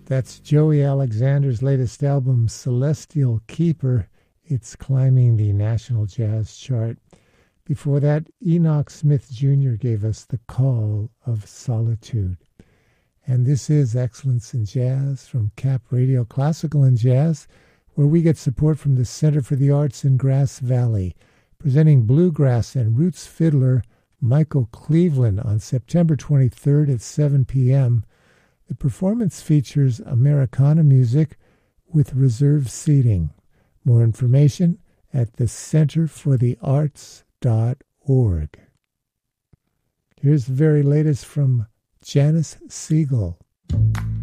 That's Joey Alexander's latest album, Celestial Keeper. It's climbing the National Jazz Chart. Before that, Enoch Smith Jr. gave us The Call of Solitude. And this is Excellence in Jazz from Cap Radio Classical and Jazz, where we get support from the Center for the Arts in Grass Valley, presenting bluegrass and roots fiddler Michael Cleveland on September 23rd at 7 p.m. The performance features Americana music with reserved seating. More information at thecenterforthearts.org. Here's the very latest from Janice Siegel.